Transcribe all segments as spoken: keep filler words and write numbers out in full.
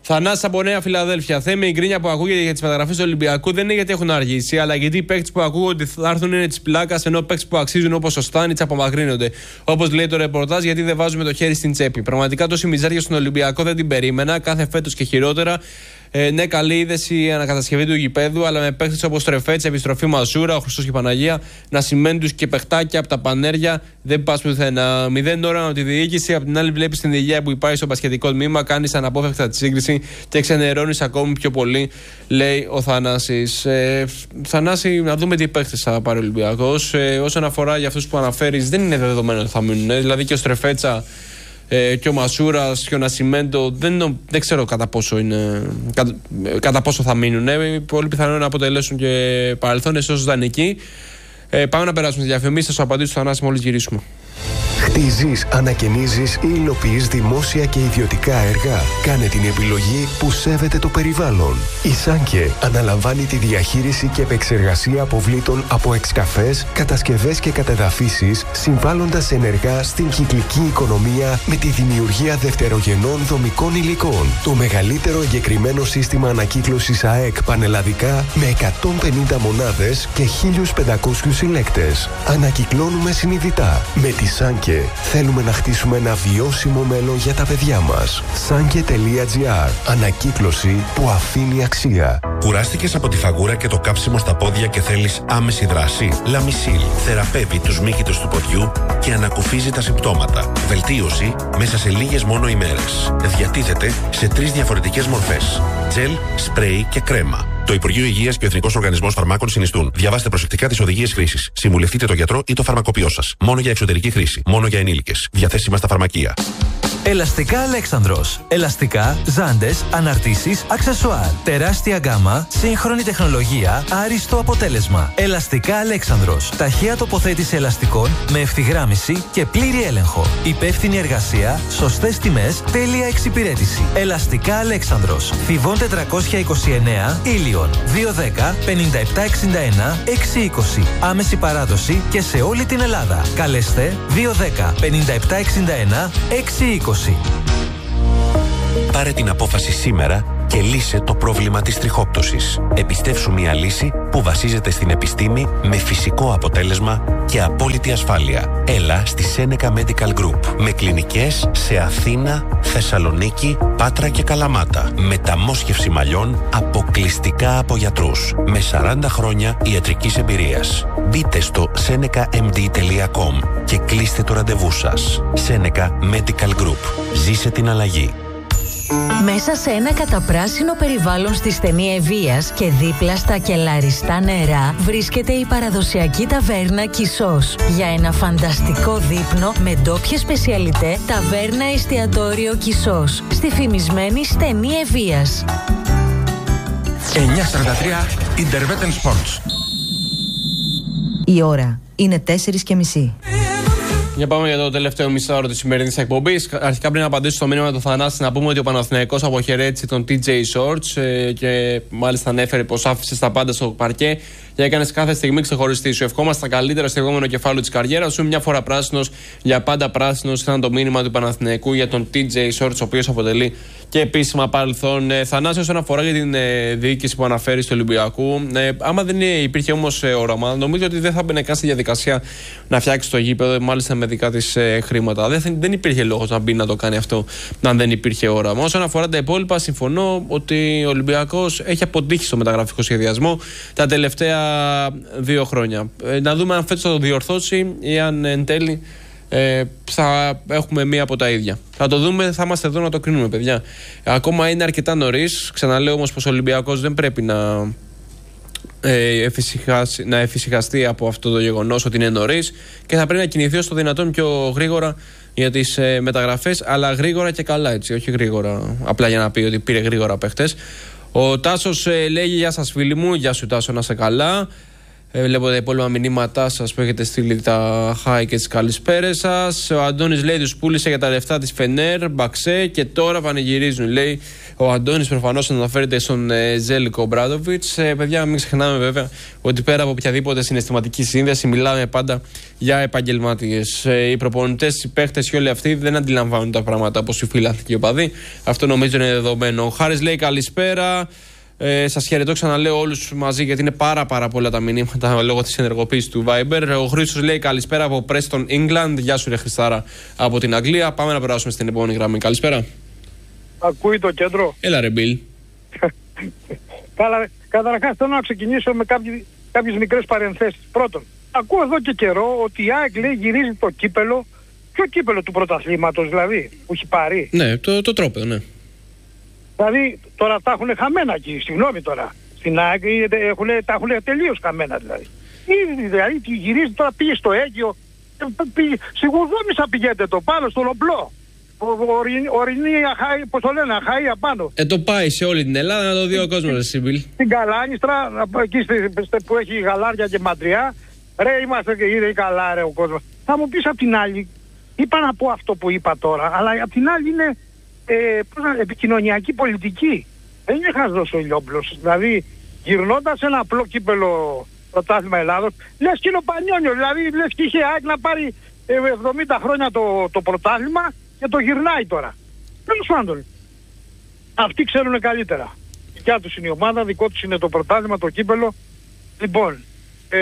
Θανάσης από Νέα Φιλαδέλφια. Θέμη, η γκρίνια που ακούγεται για τις μεταγραφές του Ολυμπιακού δεν είναι γιατί έχουν αργήσει, αλλά γιατί οι παίκτες που ακούγονται ότι θα έρθουν είναι της πλάκας, ενώ παίκτες που αξίζουν όπως ο Στάνιτς απομακρύνονται. Όπως λέει το ρεπορτάζ, γιατί δεν βάζουμε το χέρι στην τσέπη. Πραγματικά τόση μιζέρια στον Ολυμπιακό δεν την περίμενα, κάθε φέτος και χειρότερα. Ε, ναι, καλή είδηση η ανακατασκευή του γηπέδου, αλλά με παίκτες όπως Τρεφέτς, επιστροφή Μαζούρα, ο Χριστός και Παναγία, να σημαίνουν τους και παιχτάκια από τα πανέρια, δεν πας πουθενά. Μηδέν ώρα τη διοίκηση, απ' την άλλη βλέπεις την υγεία που υπάρχει στο μπασκετικό τμήμα, κάνεις αναπόφευκτα τη σύγκριση και ξενερώνεις ακόμη πιο πολύ, λέει ο Θανάσης. Ε, Θανάση, να δούμε τι παίκτες θα πάρει ο Ολυμπιακός. Ε, όσον αφορά για αυτούς που αναφέρεις, δεν είναι δεδομένο ότι θα μείνουν. Ε, δηλαδή και ο Στρεφέτσα ε, και ο Μασούρας και ο Νασιμέντο δεν, δεν ξέρω κατά πόσο, είναι, κατά, κατά πόσο θα μείνουν. Ε, πολύ πιθανό να αποτελέσουν και παρελθόν όσο δανεικοί. Ε, πάμε να περάσουμε τη διαφημίση. Θα σου απαντήσω στο Θανάση μόλις γυρίσουμε. Χτίζεις, ανακαινίζεις ή υλοποιείς δημόσια και ιδιωτικά έργα. Κάνε την επιλογή που σέβεται το περιβάλλον. Η Σάνκε αναλαμβάνει τη διαχείριση και επεξεργασία αποβλήτων από εξκαφές, κατασκευές και κατεδαφίσεις, συμβάλλοντας ενεργά στην κυκλική οικονομία με τη δημιουργία δευτερογενών δομικών υλικών. Το μεγαλύτερο εγκεκριμένο σύστημα ανακύκλωσης ΑΕΚ πανελλαδικά με εκατόν πενήντα μονάδες και χίλιους πεντακόσιους συλλέκτες. Ανακυκλώνουμε συνειδητά. Με τη Σάνκε θέλουμε να χτίσουμε ένα βιώσιμο μέλλον για τα παιδιά μας. Sanke τελεία gr. Ανακύκλωση που αφήνει αξία. Κουράστηκες από τη φαγούρα και το κάψιμο στα πόδια και θέλεις άμεση δράση? Λαμισίλ θεραπεύει τους μύκητους του ποδιού και ανακουφίζει τα συμπτώματα. Βελτίωση μέσα σε λίγες μόνο ημέρες. Διατίθεται σε τρεις διαφορετικές μορφές: τζελ, σπρέι και κρέμα. Το Υπουργείο Υγείας και ο Εθνικός Οργανισμός Φαρμάκων συνιστούν. Διαβάστε προσεκτικά τις οδηγίες χρήσης. Συμβουλευτείτε τον γιατρό ή το φαρμακοποιό σας. Μόνο για εξωτερική χρήση. Μόνο για ενήλικες. Διαθέσιμα στα φαρμακεία. Ελαστικά Αλέξανδρος. Ελαστικά, ζάντες, αναρτήσεις, αξεσουάρ. Τεράστια γκάμα, σύγχρονη τεχνολογία, άριστο αποτέλεσμα. Ελαστικά Αλέξανδρος. Ταχεία τοποθέτηση ελαστικών με ευθυγράμμιση και πλήρη έλεγχο. Υπεύθυνη εργασία, σωστές τιμές, τέλεια εξυπηρέτηση. Ελαστικά Αλέξανδρος. Θηβών τετρακόσια είκοσι εννέα, Ήλιον. δύο δέκα πενήντα επτά εξήντα ένα εξακόσια είκοσι. Άμεση παράδοση και σε όλη την Ελλάδα. Καλέστε δύο δέκα πενήντα επτά εξήντα ένα εξακόσια είκοσι. Πάρε την απόφαση σήμερα και λύσε το πρόβλημα της τριχόπτωσης. Επιστεύσου μια λύση που βασίζεται στην επιστήμη με φυσικό αποτέλεσμα και απόλυτη ασφάλεια. Έλα στη Seneca Medical Group με κλινικές σε Αθήνα, Θεσσαλονίκη, Πάτρα και Καλαμάτα. Μεταμόσχευση μαλλιών αποκλειστικά από γιατρούς με σαράντα χρόνια ιατρικής εμπειρίας. Μπείτε στο seneca m d τελεία com και κλείστε το ραντεβού σας. Seneca Medical Group. Ζήσε την αλλαγή. Μέσα σε ένα καταπράσινο περιβάλλον στη στενή Ευβοίας και δίπλα στα κελαριστά νερά βρίσκεται η παραδοσιακή ταβέρνα Κισός. Για ένα φανταστικό δείπνο με ντόπιες σπεσιαλιτέ, ταβέρνα εστιατόριο Κισός στη φημισμένη στενή Ευβοίας. εννιά σαράντα τρία Interveten Sports. Η ώρα είναι τέσσερις και μισή. Για πάμε για το τελευταίο μισάωρο της σημερινής εκπομπής. Αρχικά, πριν να απαντήσω στο μήνυμα του Θανάση, να πούμε ότι ο Παναθηναϊκός αποχαιρέτησε τον τι τζέι Shorts ε, και μάλιστα ανέφερε πως άφησε τα πάντα στο παρκέ και έκανε κάθε στιγμή ξεχωριστή. Σου ευχόμαστε τα καλύτερα στο επόμενο κεφάλαιο της καριέρας σου. Μια φορά πράσινος, για πάντα πράσινος. Ήταν το μήνυμα του Παναθηναϊκού για τον τι τζέι Shorts, ο οποίος αποτελεί και επίσημα παρελθόν. Ε, Θανάση, όσον αφορά για την ε, διοίκηση που αναφέρει του Ολυμπιακού, ε, άμα δεν υπήρχε όμως ε, όραμα, νομίζω ότι δεν θα μπαινε καν στη διαδικασία να φτιάξει το γήπεδο, μάλιστα με δικά της ε, χρήματα. Δεν, δεν υπήρχε λόγος να μπει να το κάνει αυτό, αν δεν υπήρχε όραμα. Όσον αφορά τα υπόλοιπα, συμφωνώ ότι ο Ολυμπιακός έχει αποτύχει στο μεταγραφικό σχεδιασμό τα τελευταία δύο χρόνια. Ε, να δούμε αν φέτος θα το διορθώσει ή αν εν τέλει ε, θα έχουμε μία από τα ίδια. Θα το δούμε, θα είμαστε εδώ να το κρίνουμε, παιδιά. Ακόμα είναι αρκετά νωρίς. Ξαναλέω όμως πως ο Ολυμπιακός δεν πρέπει να, ε, να εφησυχαστεί από αυτό το γεγονός ότι είναι νωρίς και θα πρέπει να κινηθεί όσο το δυνατόν πιο γρήγορα για τις ε, μεταγραφές, αλλά γρήγορα και καλά, έτσι. Όχι γρήγορα απλά για να πει ότι πήρε γρήγορα παίχτες. Ο Τάσος ε, λέγει: γεια σας φίλοι μου, γεια σου Τάσο, να είσαι καλά. Ε, βλέπω τα υπόλοιπα μηνύματά σας που έχετε στείλει, τα χάη και τις καλησπέρες σας. Ο Αντώνης λέει τους πούλησε για τα λεφτά της Φενέρ, Μπαξέ και τώρα πανηγυρίζουν. Λέει ο Αντώνης, προφανώς αναφέρεται στον ε, Ζέλικο Ομπράντοβιτς. Ε, παιδιά, μην ξεχνάμε βέβαια ότι πέρα από οποιαδήποτε συναισθηματική σύνδεση μιλάμε πάντα για επαγγελματίες. Ε, οι προπονητές, οι παίχτες και όλοι αυτοί δεν αντιλαμβάνουν τα πράγματα όπως οι φίλαθλοι και οι οπαδοί. Αυτό νομίζω είναι δεδομένο. Ο Χάρης λέει καλησπέρα. Ε, σας χαιρετώ, ξαναλέω όλους μαζί, γιατί είναι πάρα πάρα πολλά τα μηνύματα λόγω της ενεργοποίησης του Viber. Ο Χρήστος λέει καλησπέρα από Preston, England. Γεια σου ρε Χριστάρα από την Αγγλία. Πάμε να περάσουμε στην επόμενη γραμμή. Καλησπέρα. Ακούει το κέντρο. Έλα ρε Μπιλ. Καλά, καταρχάς θέλω να ξεκινήσω με κάποιες, κάποιες μικρές παρενθέσεις. Πρώτον, ακούω εδώ και καιρό ότι η ΑΕΚ λέει γυρίζει το κύπελο. Ποιο κύπελο του πρωταθλήματος δηλαδή που έχει πάρει? Ναι, το, το τρόπαιο, ναι. Δηλαδή τώρα τα έχουν χαμένα εκεί, συγγνώμη τώρα. Στην ΑΕΚ έχουν, τα έχουν τελείως χαμένα δηλαδή. Ήδη δηλαδή γυρίζει τώρα, πήγε στο Αίγιο, πήγε, στη Γουδόμισσα πηγαίνετε το πάνω, στον Ομπλό. Ορεινή, πώς το λένε, αχαΐα πάνω. Ε, το πάει σε όλη την Ελλάδα να το δει ο κόσμος, εσύ Μπιλ. Στην Καλάνιστρα, εκεί που έχει γαλάρια και μαντριά, ρε είμαστε και είδε καλά ρε ο κόσμος. Θα μου πεις απ' την άλλη, είπα να πω αυτό που είπα τώρα, αλλά απ' την άλλη είναι ε, επικοινωνιακή πολιτική. Δεν είναι χαζός ο Ηλιόπουλος. Δηλαδή, γυρνώντας ένα απλό κύπελο πρωτάθλημα Ελλάδος, λες και είναι ο Πανιόνιο, δηλαδή λες και είχε ΑΕΚ να πάρει εβδομήντα χρόνια το, το πρωτάθλημα και το γυρνάει τώρα. Τέλος πάντων, αυτοί ξέρουν καλύτερα. Δικιά τους είναι η ομάδα, δικό τους είναι το πρωτάθλημα, το κύπελο. Λοιπόν, ε,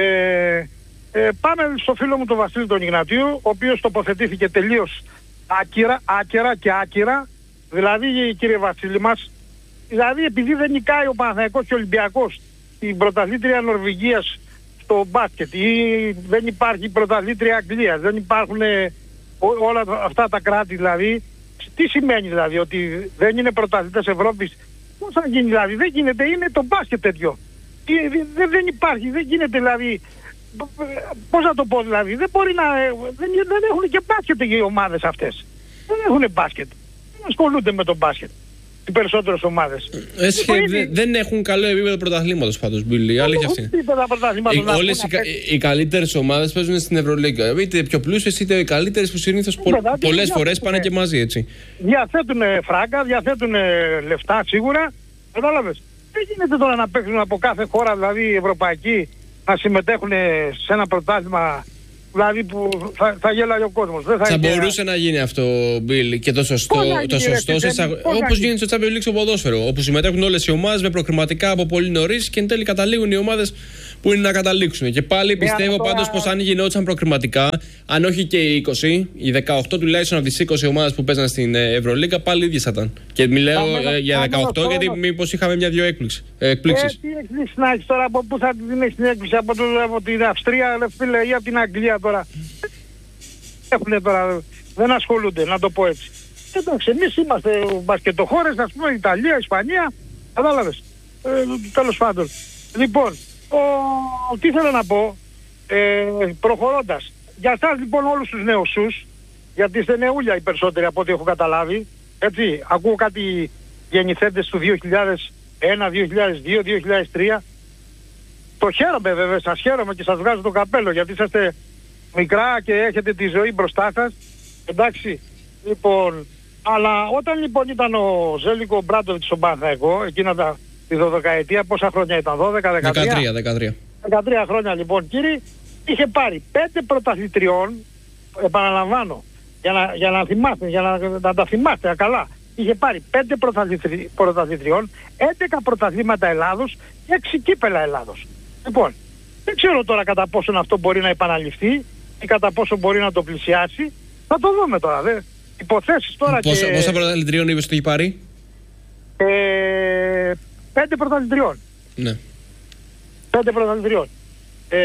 ε, πάμε στο φίλο μου τον Βασίλη τον Ιγνατίου, ο οποίος τοποθετήθηκε τελείως άκυρα, άκυρα και άκυρα. Δηλαδή, κύριε Βασίλη μας, δηλαδή επειδή δεν νικάει ο Παναθηναϊκός και ο Ολυμπιακός την πρωταθλήτρια Νορβηγίας στο μπάσκετ, ή δεν υπάρχει πρωταθλήτρια Αγγλίας, δεν υπάρχουν ε, ό, όλα αυτά τα κράτη δηλαδή, τι σημαίνει δηλαδή, ότι δεν είναι πρωταθλητές Ευρώπης? Πώς θα γίνει δηλαδή? Δεν γίνεται, είναι το μπάσκετ τέτοιο. Δεν, δεν υπάρχει, δεν γίνεται δηλαδή. Πώς να το πω δηλαδή, δεν μπορεί να, δεν, δεν έχουν και μπάσκετ οι ομάδες αυτές. Δεν έχουν μπάσκετ. Δεν ασχολούνται με το μπάσκετ οι περισσότερες ομάδες. Έσχε, δε, δεν έχουν καλό επίπεδο πρωταθλήματος πάντως, Μπίλη. Αλήθεια αυτή. Όλες οι, οι καλύτερες ομάδες παίζουν στην Ευρωλίγκα. Είτε πιο πλούσιες είτε οι καλύτερες που συνήθως πο, πολλές φορές πάνε και μαζί, έτσι. Διαθέτουν φράγκα, διαθέτουν λεφτά σίγουρα. Κατάλαβες. Δεν γίνεται τώρα να παίξουν από κάθε χώρα, δηλαδή ευρωπαϊκή, να συμμετέχουν σε ένα πρωτάθλημα. Δηλαδή που θα, θα γέλαγε ο κόσμος. Δεν θα θα είχε... μπορούσε να γίνει αυτό, Μπιλ, και το σωστό, το σωστό σε, όπως γίνεται στο Champions League στο ποδόσφαιρο, όπου συμμετέχουν όλες οι ομάδες με προκριματικά από πολύ νωρίς και εν τέλει καταλήγουν οι ομάδες που είναι να καταλήξουν. Και πάλι πιστεύω τώρα... πάντως πως αν γινόντουσαν προκριματικά, αν όχι και οι είκοσι, οι δεκαοκτώ τουλάχιστον από τις είκοσι ομάδες που παίζαν στην Ευρωλίγκα, πάλι ίδιες θα ήταν. Και μιλάω ε, για δεκαοκτώ τώρα... γιατί μήπως είχαμε μια-δυο εκπλήξεις. Ε, τι εκπλήξεις να έχεις τώρα, από πού θα την έχεις την έκπληξη? Από, το, από την Αυστρία, φίλε, ή από την Αγγλία τώρα? Έχουνε τώρα, δεν ασχολούνται, να το πω έτσι. Εντάξει, εμείς είμαστε μπασκετοχώρες, ας πούμε, Ιταλία, Ισπανία, κατάλαβες. Ε, τέλος πάντων. Λοιπόν, ο, τι θέλω να πω, ε, προχωρώντας. Για εσάς λοιπόν όλους τους νεοσούς, γιατί είστε νεούλια οι περισσότεροι από ό,τι έχω καταλάβει, έτσι, ακούω κάτι γεννηθέντες του δύο χιλιάδες ένα, δύο χιλιάδες δύο, δύο χιλιάδες τρία. Το χαίρομαι βέβαια, σας χαίρομαι και σας βγάζω το καπέλο, γιατί είσαστε μικρά και έχετε τη ζωή μπροστά σας. Εντάξει, λοιπόν, αλλά όταν λοιπόν ήταν ο Ζέλικο Ομπράντοβιτς στον Παναθηναϊκό, εκείνα τα, τη δωδεκαετία, πόσα χρόνια ήταν, δώδεκα, δεκατρία, δεκατρία, δεκατρία. δεκατρία χρόνια λοιπόν, κύριε, είχε πάρει πέντε πρωταθλητριών, επαναλαμβάνω, για να, για να θυμάστε, για να, να τα θυμάστε καλά. Είχε πάρει πέντε πρωταθλητρι, πρωταθλητριών, έντεκα πρωταθλήματα Ελλάδος και έξι κύπελα Ελλάδος. Λοιπόν, δεν ξέρω τώρα κατά πόσο αυτό μπορεί να επαναληφθεί ή κατά πόσο μπορεί να το πλησιάσει. Θα το δούμε τώρα. Δε. Υποθέσεις τώρα. Πόσα, και... πόσα πρωταθλητριών είπες ότι έχει πάρει? Ε, πέντε πρωταθλητριών. Ναι. Πέντε πρωταθλητριών. Ε,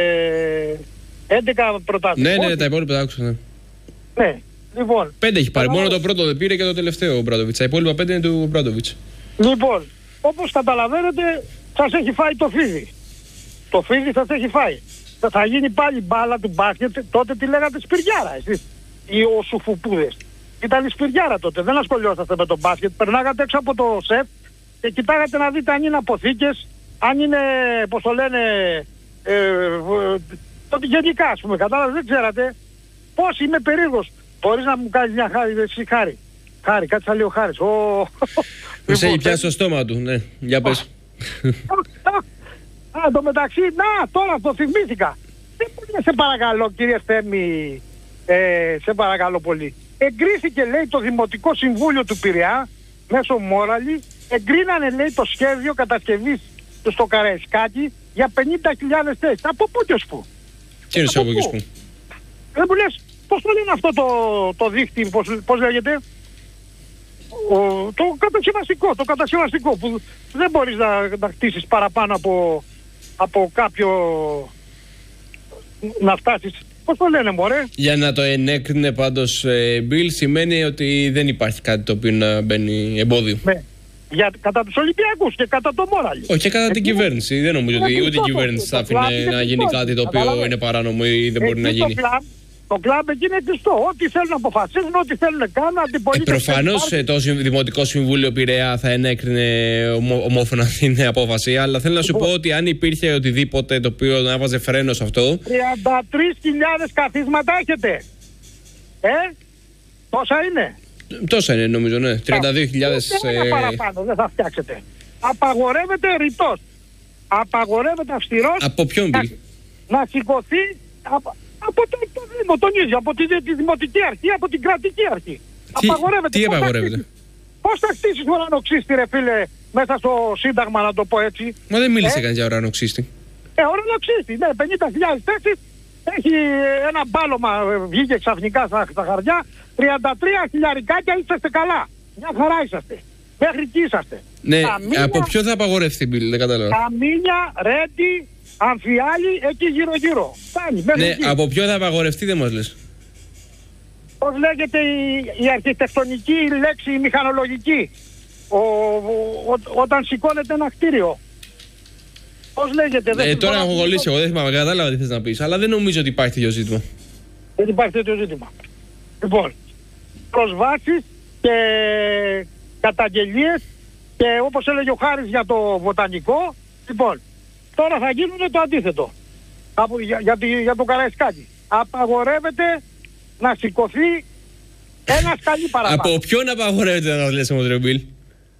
έντεκα πρωταθλητριών. Ναι, ναι, τα υπόλοιπα τα άκουσα. Ναι. ναι. Λοιπόν, πέντε έχει πάρει. Μόνο το πρώτο δεν πήρε και το τελευταίο ο Μπράντοβιτς. Τα υπόλοιπα πέντε είναι του Μπράντοβιτς. Λοιπόν, όπως καταλαβαίνετε, σας έχει φάει το φίδι. Το φίδι σας έχει φάει. Θα, θα γίνει πάλι μπάλα του μπάσκετ. Τότε τι λέγατε, σπυριάρα εσείς, οι ο σουφουπούδες. Ήταν η σπυριάρα τότε, δεν ασχολιόσαστε με το μπάσκετ. Περνάγατε έξω από το σεφ και κοιτάγατε να δείτε αν είναι αποθήκες, αν είναι, πώς το λένε, ε, ότι γενικά ας πούμε, κατάλαβες, δεν ξέρατε πώς είμαι περίεργος. Μπορείς να μου κάνεις μια χάρη, εσύ χάρη. Χάρη, κάτσε να λέει ο Χάρης. Τους έχει πιάσει το στόμα του, ναι, για πες. Α, το μεταξύ, να, τώρα το θυμήθηκα. Δεν μπορεί να σε παρακαλώ, κύριε Θέμη, ε, σε παρακαλώ πολύ. Εγκρίθηκε, λέει, το Δημοτικό Συμβούλιο του Πειραιά, μέσω Μόραλη, εγκρίνανε, λέει, το σχέδιο κατασκευής του στο Καραϊσκάκι για πενήντα χιλιάδες θέσεις. Από πού και ως πού. Τι είναι από πού και ως πού. Δεν μου λες, πώς το λένε αυτό το, το δίχτυ, πώς, πώς λέγεται. Ο, το κατασκευαστικό, το κατασκευαστικό που δεν μπορείς να, να χτίσεις παραπάνω από, από κάποιο, να φτάσεις. Πώς το λένε, μωρέ. Για να το ενέκρινε πάντως ε, Μπιλ, σημαίνει ότι δεν υπάρχει κάτι το οποίο να μπαίνει εμπόδιο. Ναι. Για, κατά τους Ολυμπιακούς και κατά το Μόραλη. Όχι, και κατά την Εκεί, κυβέρνηση. Δεν νομίζω ότι ούτε η κυβέρνηση θα άφηνε να γίνει κάτι το οποίο είναι παράνομο ή δεν μπορεί να γίνει. Το κλαμπ εκεί είναι κλειστό. Ό,τι θέλουν να αποφασίζουν, ό,τι θέλουν να κάνουν, αντιπολίτευση. Ε, Προφανώς ε, το Δημοτικό Συμβούλιο Πειραιά θα ενέκρινε ομο, ομόφωνα την απόφαση, αλλά θέλω να σου πω ότι αν υπήρχε οτιδήποτε το οποίο να έβαζε φρένο σε αυτό. τριάντα τρεις χιλιάδες καθίσματα έχετε. Ε, πόσα είναι. Τόσα είναι νομίζω, ναι. τριάντα δύο χιλιάδες. Δεν είναι παραπάνω, δεν θα φτιάξετε. Απαγορεύεται ρητός. Απαγορεύεται αυστηρός. Από ποιον Μπιλ? Να, να σηκωθεί. Από, από το, το Δήμο, τον ίδιο, από τη, τη Δημοτική Αρχή, από την Κρατική Αρχή. Τι, απαγορεύεται. Τι απαγορεύεται? Πώς θα χτίσεις ουρανοξύστη, ρε φίλε, μέσα στο Σύνταγμα, να το πω έτσι. Μα δεν μίλησε ε? κανείς για ουρανοξύστη. Ε, ουρανοξύστη, ναι, πενήντα χιλιάδες θέσεις. Έχει ένα μπάλωμα, βγήκε ξαφνικά στα, στα χαρδιά. τριάντα τρία χιλιαρικάκια, είσαστε καλά. Μια χαρά είσαστε. Μέχρι εκεί είσαστε. Ναι, Καμίνια, από ποιο θα απαγορεύσει την πύλη, δεν κατάλαβα. Καμίνια, Ρέντι, Αμφιάλη, εκεί γύρω-γύρω. Φτάνει, μέχρι Ναι, εκεί. από ποιο θα απαγορευτεί, δεν μας λες. Πώς λέγεται η, η αρχιτεκτονική λέξη, η μηχανολογική, ο, ο, ο, όταν σηκώνεται ένα κτίριο. Πώς λέγεται, δεν Ε, τώρα θυμάμαι. έχω κολλήσει, εγώ δεν θυμάμαι, κατάλαβα τι θες να πεις, αλλά δεν νομίζω ότι υπάρχει τέτοιο ζήτημα. Δεν υπάρχει τέτοιο ζήτημα. Λοιπόν, προσβάσεις και καταγγελίες και όπως έλεγε ο Χάρης για το βοτανικό, λοιπόν, τώρα θα γίνουν το αντίθετο. Από, για, για, τη- για το Καραϊσκάκι. Απαγορεύεται να σηκωθεί ένα σκαλί παραπάνω. Από ποιον απαγορεύεται να λες όμως, ρε Μπιλ?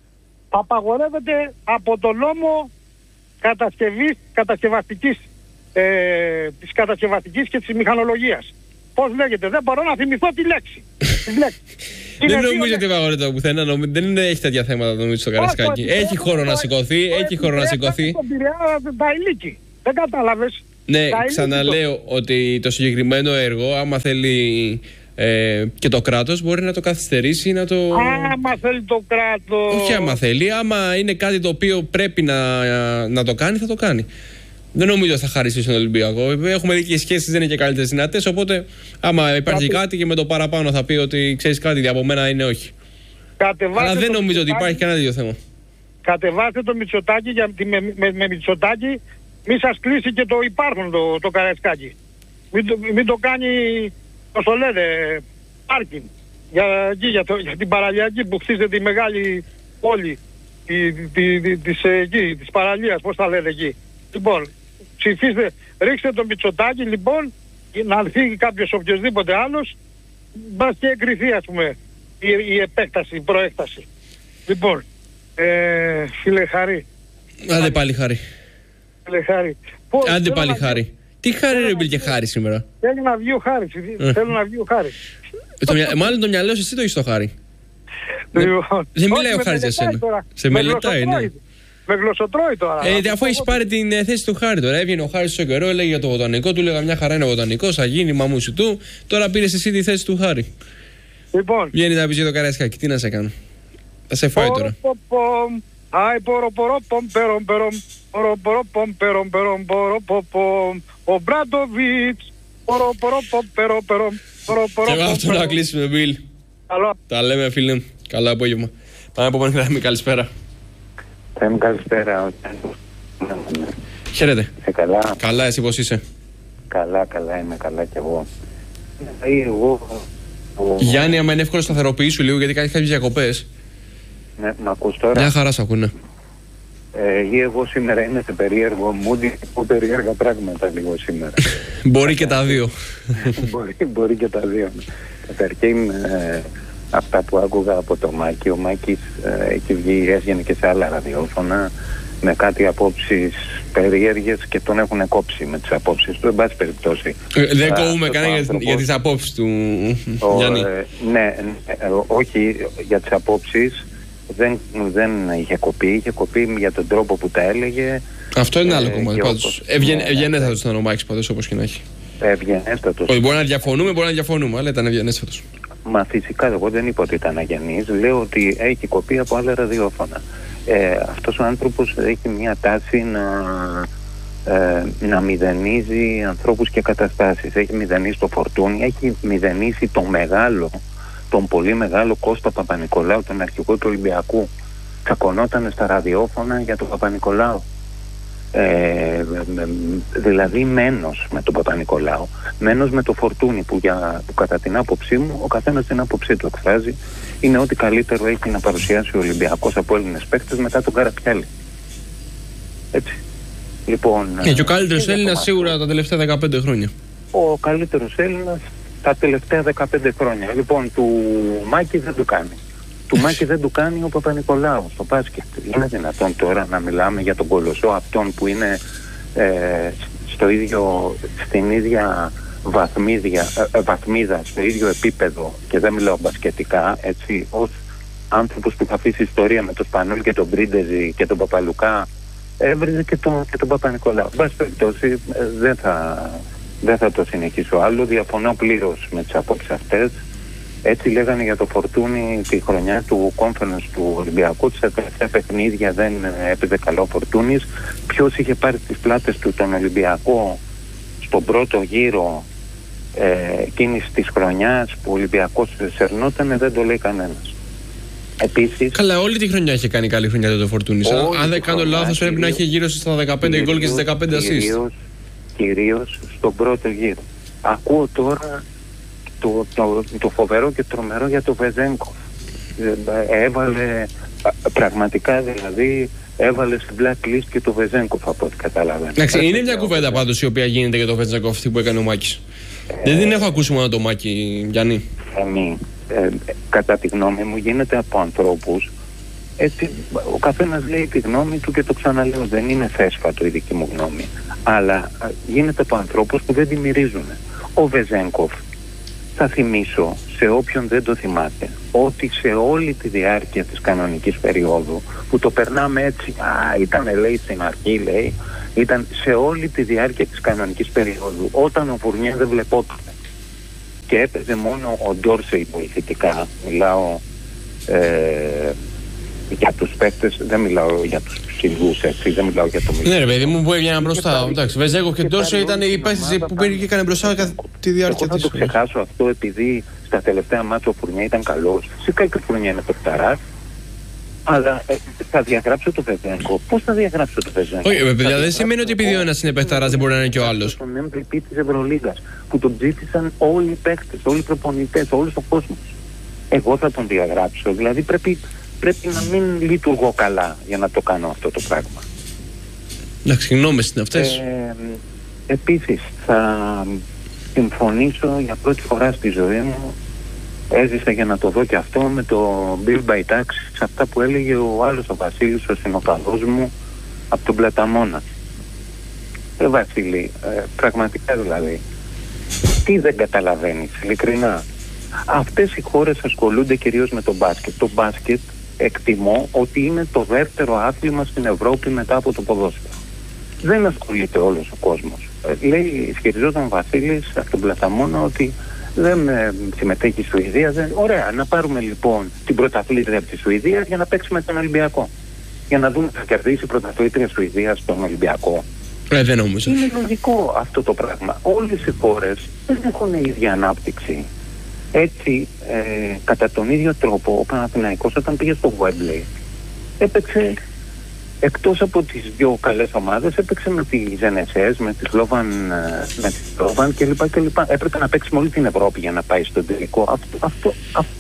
Απαγορεύεται από το νόμο κατασκευής, κατασκευαστικής, ε, της κατασκευαστικής και της μηχανολογίας. Πώς λέγεται, δεν μπορώ να θυμηθώ τη λέξη. Τη λέξη. Δεν Είναι νομίζω δύο ότι απαγορεύεται από πουθενά, νομι- δεν είναι- έχει τέτοια θέματα νομίζω στο Καραϊσκάκι. Όχι, Έχει όχι, χώρο να όχι, σηκωθεί, όχι, έχει χώρο να όχι, σηκωθεί. Στον Πειραιά τα ηλίκη. Δεν κατάλαβες. Ναι, Τα ηλίκη ξαναλέω ότι το συγκεκριμένο έργο, άμα θέλει ε, και το κράτος, μπορεί να το καθυστερήσει, να το... το- Άμα θέλει το κράτος. Όχι άμα θέλει, άμα είναι κάτι το οποίο πρέπει να, να το κάνει, θα το κάνει. Δεν νομίζω ότι θα χαρίσει στον Ολυμπιακό. Έχουμε δει και οι σχέσεις δεν είναι και καλύτερες δυνατές. Οπότε, άμα υπάρχει Κάτι- κάτι και με το παραπάνω θα πει ότι ξέρεις κάτι, από μένα είναι όχι. Κατεβάστε Αλλά δεν το νομίζω ότι Μητσοτάκη. υπάρχει κανένα τέτοιο θέμα. Κατεβάστε το Μητσοτάκη, γιατί με, με, με Μητσοτάκη μη σας κλείσει και το υπάρχον το, το Καραϊσκάκι. Μην το, μην το κάνει, πώς το λένε, πάρκινγκ. Για, εκεί, για, το, για την παραλιακή που χτίζεται η μεγάλη πόλη τη, τη, τη, της, ε, εκεί, της παραλίας, πώς τα λένε εκεί. Λοιπόν, ψηφίστε, ρίξτε το Μητσοτάκη λοιπόν, και να φύγει κάποιος οποιοδήποτε άλλος, μπας και εγκριθεί ας πούμε η, η επέκταση, η προέκταση. Λοιπόν, ε, φίλε Χαρή, Άντε πάλι χάρη. φίλε Χαρή. Πώς- Άντε θέλω πάλι να- χάρη. Τι χάρη ρε Μπιλ και χάρη σήμερα. Θέλω να βγει ο Χάρης, Ε. θέλω να βγει ο Χάρης. Το μυα- Μάλλον το μυαλό σου εσύ το έχεις το χάρη. Λοιπόν, δεν μιλάει όχι, ο με Χάρης για μελετάει σένα. τώρα. Σε Με μελετάει, ναι. γλωσσοτρώει. Με γλωσσοτρώει τώρα. Ε, Αυτό αφού έχει εγώ- πάρει την ε, θέση του Χάρη τώρα. Έβγαινε ο Χάρη στο καιρό, έλεγε για το βοτανικό, του έλεγα μια χαρά είναι βοτανικό, θα γίνει μαμούσι του. Τώρα πήρε εσύ τη θέση του Χάρη. Λοιπόν, Βγαίνει να πει για το Καραϊσκάκι, τι να σε κάνω. Θα σε φάει τώρα. Ποροποπομ, άι πορο-πορο-πομ, περομ, περομ, πορο-πορο-πομ, περομ, περομ, πορο-ποπομ. Ο Μπράντοβιτς, πορο-πορο-πομ, περομ, περομ, Και εγώ πορο-πορο-πομ, αυτό να περομ. κλείσουμε, Μπιλ. Καλό. Τα λέμε, φίλε μου. Καλό απόγευμα. Πάμε από πάνω γραμμή, καλησπέρα. Θα μου καλησπέρα. Χαίρετε. Σε καλά, Καλά, εσύ πώς είσαι. καλά, καλά, είμαι καλά κι εγώ. Ή εγώ... ο- Γιάννη, άμα είναι εύκολο, σταθεροποιήσου λίγο γιατί κάνει κάποιες διακοπές. Ναι, μ' ακούς τώρα. Μια χαρά σ' ακούνε. Ε, ή εγώ σήμερα είμαι σε περίεργο mood, έχω περίεργα πράγματα λίγο σήμερα. Μπορεί και τα δύο. μπορεί, μπορεί και τα δύο. Καταρχήν, ε, αυτά που άκουγα από το Μάκη, ο Μάκης ε, έχει βγει, έβγαινε και σε άλλα ραδιόφωνα με κάτι απόψεις περίεργες και τον έχουν κόψει με τις απόψεις του, εν πάση περιπτώσει. Ε, δεν κόβουμε κανένα για, για τις απόψεις του, ο, Γιάννη. Ε, ναι, ε, όχι για τις απόψεις. Δεν, δεν είχε κοπεί, είχε κοπεί για τον τρόπο που τα έλεγε. Αυτό είναι άλλο ε, κομμάτι. Πάντως, ευγενέστατος ήταν ο Μάκης πάντως, όπως και να έχει. Ευγενέστατος. Όχι, μπορεί να διαφωνούμε, μπορεί να διαφωνούμε, αλλά ήταν ευγενέστατος. Μα φυσικά, εγώ δεν είπα ότι ήταν αγενής. Λέω ότι έχει κοπεί από άλλα ραδιόφωνα. Ε, αυτός ο άνθρωπος έχει μια τάση να, ε, να μηδενίζει ανθρώπους και καταστάσεις. Έχει μηδενίσει το Φορτούνι, έχει μηδενίσει το μεγάλο, τον πολύ μεγάλο Κώστα Παπα-Νικολάου, τον αρχηγό του Ολυμπιακού. Τσακωνόταν στα ραδιόφωνα για τον Παπα-Νικολάου. Ε, δηλαδή μένος με τον Παπα-Νικολάου, μένος με το Φορτούνι, που, για, που κατά την άποψή μου, ο καθένας την άποψή του εκφράζει, είναι ότι καλύτερο έχει να παρουσιάσει ο Ολυμπιακός από Έλληνες παίκτες μετά τον Καραπιάλη. Έτσι. Λοιπόν, και, και ο καλύτερος Έλληνας σίγουρα τα τελευταία δεκαπέντε χρόνια. Ο καλύτερος Έλληνας τα τελευταία δεκαπέντε χρόνια. Λοιπόν, του Μάκη δεν του κάνει. Του Μάκη δεν του κάνει ο Παπα-Νικολάου στο μπάσκετ. Είναι δυνατόν τώρα να μιλάμε για τον κολοσσό αυτόν που είναι ε, στο ίδιο, στην ίδια βαθμίδια, ε, βαθμίδα, στο ίδιο επίπεδο, και δεν μιλάω μπασκετικά, έτσι, ως άνθρωπος που θα αφήσει ιστορία με τον Σπανούλη και τον Πρίντεζη και τον Παπαλουκά, έβριζε και τον, και τον Παπα-Νικολάου. Μπας περιπτώσει, ε, δεν θα, δεν θα το συνεχίσω άλλο. Διαφωνώ πλήρως με τις απόψεις αυτές. Έτσι λέγανε για το Φορτούνι τη χρονιά του conference του Ολυμπιακού. Σε τελευταία παιχνίδια δεν έπαιζε καλό ο Φορτούνης. Ποιος είχε πάρει τις πλάτες του τον Ολυμπιακό στον πρώτο γύρο ε, εκείνης της χρονιάς που ο Ολυμπιακός σερνότανε, δεν το λέει κανένας. Επίσης, καλά, όλη τη χρονιά είχε κάνει καλή χρονιά το Φορτούνης. Αν δεν κάνω λάθος, πρέπει να έχει γύρω στα δεκαπέντε γκολ και στις δεκαπέντε assist. Κυρίως, κυρίως στον πρώτο γύρο. Ακούω τώρα Το, το, το φοβερό και τρομερό για το Βεζένκοφ. Έβαλε πραγματικά, δηλαδή έβαλε στην blacklist και το Βεζένκοφ, από ό,τι καταλαβαίνω. Εντάξει, είναι μια κουβέντα πάντως η οποία γίνεται για το Βεζένκοφ, αυτή που έκανε ο Μάκης. Ε, δεν την έχω ακούσει μόνο το Μάκη, Γιάννη. Ε, ε, κατά τη γνώμη μου γίνεται από ανθρώπους, έτσι, ο καθένας λέει τη γνώμη του και το ξαναλέω, δεν είναι θέσφατο η δική μου γνώμη, αλλά γίνεται από ανθρώπους που δεν τη μυρίζουν. Ο Βεζένκοφ, θα θυμίσω σε όποιον δεν το θυμάται, ότι σε όλη τη διάρκεια της κανονικής περίοδου, που το περνάμε έτσι, α, ήταν λέει στην αρχή, λέει, ήταν σε όλη τη διάρκεια της κανονικής περίοδου, όταν ο Φουρνιέ δεν βλεπόταν και έπαιζε μόνο ο Ντόρσεϊ βοηθητικά, μιλάω ε, για τους παίκτες, δεν μιλάω για τους ψηλούς, έτσι, δεν μιλάω για το μισό. Ναι ρε παιδί μου, που έβγαιναν μπροστά, εντάξει, Βεζέγκοφ και Ντόρσεϊ ήταν οι παίκτες που πήγαιναν μπροστά κατά τη διάρκεια της. Εγώ θα το ξεχάσω αυτό, επειδή στα τελευταία μάτια ο Φουρνιέ ήταν καλός. Φυσικά και ο Φουρνιέ είναι παικταράς, αλλά ε, θα διαγράψω το Βεζέγκοφ. Πώς θα διαγράψω το Βεζέγκοφ? Όχι, παιδιά, δεν σημαίνει ότι επειδή ο ένας είναι παικταράς δεν μπορεί να είναι και ο άλλος. Τον εμ βι πι της Ευρωλίγας, που τον ψήφισαν όλοι οι παίκτες, όλοι οι προπονητές, όλος ο κόσμος. Εγώ θα τον διαγράψω, δηλαδή πρέπει, πρέπει να μην λειτουργώ καλά για να το κάνω αυτό το πράγμα. Εντάξει, γνώμες είναι αυτές. Ε, επίσης, θα συμφωνήσω για πρώτη φορά στη ζωή μου, έζησα για να το δω και αυτό, με το Bill Bytax, σε αυτά που έλεγε ο άλλος ο Βασίλης, ο συνοπαδός μου, από τον Πλαταμόνα. Ε, Βασίλη, ε, πραγματικά δηλαδή, τι δεν καταλαβαίνεις, ειλικρινά? Αυτές οι χώρες ασχολούνται κυρίως με το μπάσκετ. Το μπάσκετ εκτιμώ ότι είναι το δεύτερο άθλημα στην Ευρώπη μετά από το ποδόσφαιρο. Δεν ασχολείται όλος ο κόσμος. Ε, λέει, ισχυριζόταν ο Βασίλης από τον Πλαταμόνα ότι δεν ε, συμμετέχει η Σουηδία. Δεν... Ωραία, να πάρουμε λοιπόν την πρωταθλήτρια από τη Σουηδία για να παίξουμε τον Ολυμπιακό. Για να δούμε θα κερδίσει η πρωταθλήτρια Σουηδία στον Ολυμπιακό. Ε, δεν νομίζω. Είναι λογικό αυτό το πράγμα. Όλες οι χώρες δεν έχουν η ίδια ανάπτυξη. Έτσι, ε, κατά τον ίδιο τρόπο, ο Παναθηναϊκός όταν πήγε στο Wembley έπαιξε, εκτός από τις δύο καλές ομάδες, έπαιξε με τις εν ες ες, με τις Slovan, με τις Slovan κλπ. κλπ. Έπρεπε να παίξει με όλη την Ευρώπη για να πάει στον τελικό. Αυτό, αυτό, αυτό,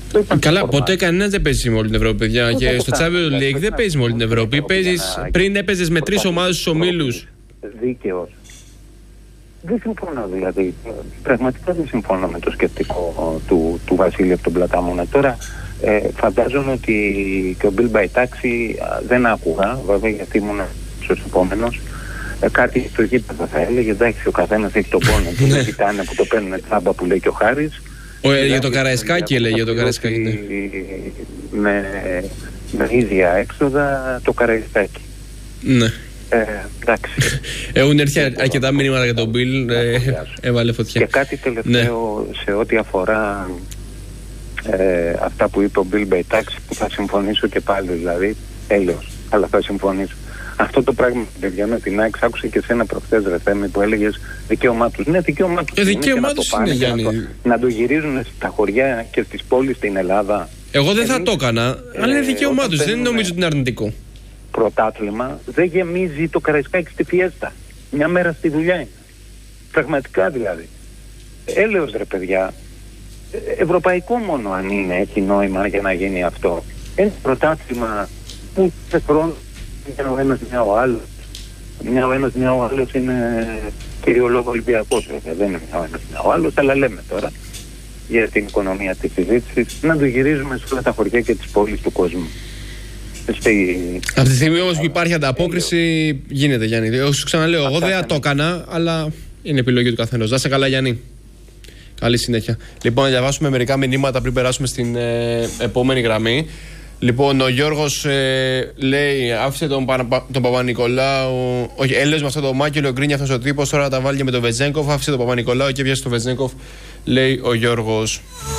Καλά, ποτέ κανένα δεν παίζει με όλη την Ευρώπη, παιδιά. Και στο Champions League δεν παίζει με όλη την Ευρώπη. Παίζεις, πριν έπαιζες με τρεις ομάδες στους ομίλους. Δίκαιος. Δεν συμφωνώ δηλαδή. Πραγματικά δεν συμφωνώ με το σκεπτικό του, του Βασίλη από τον Πλατάμωνα. Τώρα ε, φαντάζομαι ότι και ο Μπιλ Μπαϊτάξη δεν άκουγα, βέβαια, γιατί ήμουν στους επόμενος. Ε, κάτι στο γήπεδο θα έλεγε, εντάξει, ο καθένας έχει τον πόνο του, δεν κοιτάνε που το παίρνουν τσάμπα που λέει και ο Χάρης. Ο, ε, για το Καραϊσκάκι έλεγε, για το Καραϊσκάκι. Ναι. Με, με ίδια έξοδα το Καραϊσκάκι. Ναι. Ε, εντάξει. Έχουν έρθει αρκετά μηνύματα για τον Μπιλ, ε, έβαλε φωτιά. Και κάτι τελευταίο, ναι, σε ό,τι αφορά ε, αυτά που είπε ο Μπιλ Μπαϊτάξη, που θα συμφωνήσω και πάλι, δηλαδή, έλεος, αλλά θα συμφωνήσω. Αυτό το πράγμα, παιδιά, με την ΑΕΚ, άκουσα και εσένα προχθές, ρε Θέμη, που έλεγες δικαίωμά τους. Ναι, δικαίωμά τους. Ε, δικαίωμά τους είναι, Γιάννη. Να το, να το γυρίζουν στα χωριά και στις πόλεις στην Ελλάδα. Εγώ δεν Εμείς, θα το έκανα, ε, αλλά είναι δικαίωμά τους. Δεν νομίζω ότι είναι αρνητικό. Πρωτάθλημα, δεν γεμίζει το Καραϊσκάκι στη Φιέστα. Μια μέρα στη δουλειά είναι. Πραγματικά δηλαδή. Έλεος, ρε παιδιά. Ευρωπαϊκό μόνο αν είναι, έχει νόημα για να γίνει αυτό. Ένα πρωτάθλημα που σε χρόνο μια ο ένας, μια ο άλλος. Μια ο ένας, μια ο άλλος είναι κυριολόγο Ολυμπιακός. Δεν είναι μια ο ένας, μια ο άλλος, αλλά λέμε τώρα για την οικονομία της συζήτησης να το γυρίζουμε σε όλα τα χωριά και τις πόλεις του κόσμου. Στη... Από τη στιγμή όμως που υπάρχει ανταπόκριση, γίνεται, Γιάννη. Εγώ σου ξαναλέω, εγώ δεν το έκανα, αλλά είναι επιλογή του καθενός. Να είσαι καλά, Γιάννη. Καλή συνέχεια. Λοιπόν, να διαβάσουμε μερικά μηνύματα πριν περάσουμε στην ε, επόμενη γραμμή. Λοιπόν, ο Γιώργος ε, λέει, άφησε τον, τον Παπα-Νικολάου. Όχι, έλεγε με αυτό το Μάκελο, γκρίνει αυτός ο τύπος. Τώρα τα βάλει και με τον Βετζένκοφ. Άφησε τον Παπα-Νικολάου και πιάσει τον Βετζένκοφ, λέει ο Γιώργος.